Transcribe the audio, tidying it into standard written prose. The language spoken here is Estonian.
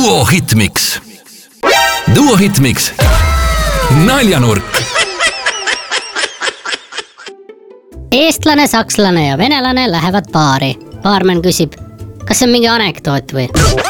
Duo Hitmix. Duo Hitmix. Naljanurk. Eestlane, sakslane ja venelane lähevad baari. Baarmen küsib, kas see on mingi anekdoot või?